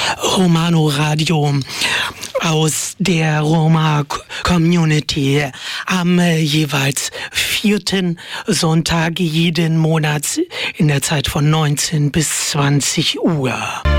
Romano Radio aus der Roma-Community am jeweils 4. Sonntag jeden Monats in der Zeit von 19 bis 20 Uhr.